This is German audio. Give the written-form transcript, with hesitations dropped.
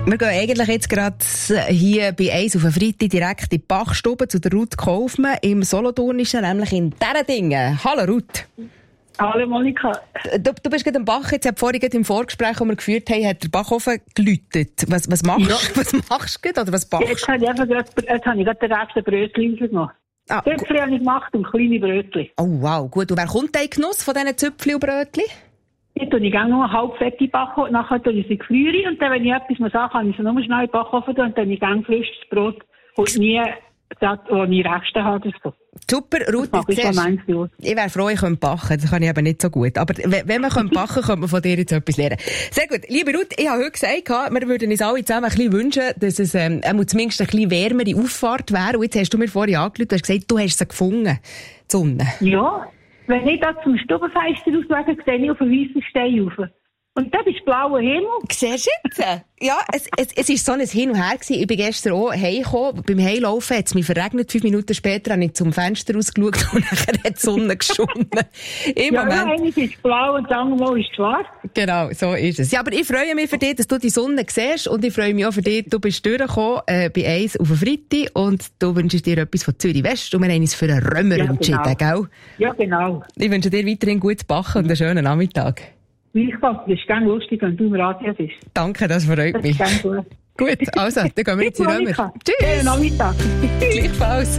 Wir gehen eigentlich jetzt gerade hier bei «1» auf den Freitag direkt in die Bachstube zu der Ruth Kaufmann im Solothurnischen, nämlich in Däredingen. Hallo Ruth. Hallo Monika. Du bist gerade am Bach, jetzt hat vorhin im Vorgespräch, das wir geführt haben, hat der Backofen geläutet. Was machst du? Was machst du oder was backst du? Jetzt habe ich gerade den ersten Brötchen gemacht. Zöpfchen habe ich gemacht und kleine Brötchen. Oh wow, gut. Und wer kommt in Genuss von diesen Zöpfchen und Brötchen? Ich tue gerne nur halb fette backen, nachher tue ich sie gefrieren und dann, wenn ich etwas sagen kann ich sie nur schnell in den Backofen tun und dann ich gerne frisches Brot und nie das, was ich Reste habe. So. Super, Ruth, ich wäre froh, ich könnte backen. Das kann ich eben nicht so gut. Aber wenn man backen kann, könnte man von dir jetzt etwas lernen. Sehr gut. Liebe Ruth, ich habe heute gesagt, wir würden uns alle zusammen ein bisschen wünschen, dass es zumindest ein bisschen wärmere Auffahrt wäre. Und jetzt hast du mir vorhin angerufen, du hast gesagt, du hast sie gefunden, die Sonne. Ja, wenn ich da zum Stubenfenster rausschaue, sehe ich auf einen weißen Stein rauf. Und das ist blauer Himmel. Siehst du jetzt? Ja, es ist so ein Hin und Her gewesen. Ich bin gestern auch heimgekommen. Beim Heimlaufen hat es mich verregnet. 5 Minuten später habe ich zum Fenster rausgeschaut und nachher hat die Sonne geschonnen. Eines ist blau und das andere ist schwarz. Genau, so ist es. Ja, aber ich freue mich für dich, dass du die Sonne siehst und ich freue mich auch für dich, du bist durchgekommen bei «1» auf den Freitag und du wünschst dir etwas von Zürich West und wir haben uns für einen Römer entschieden, gell? Ja, genau. Ich wünsche dir weiterhin gutes Backen und einen schönen Nachmittag. Das ist ganz lustig, wenn du im Radio bist. Danke, das freut mich. Das ist gut. Gut, also, dann gehen wir jetzt in Römer. Tschüss. Schönen Nachmittag. Gleichfalls.